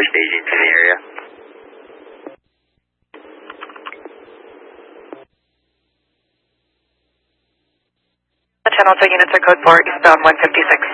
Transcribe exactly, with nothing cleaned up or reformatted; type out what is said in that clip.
staging to the area. The Channel two units are code four, eastbound one fifty-six.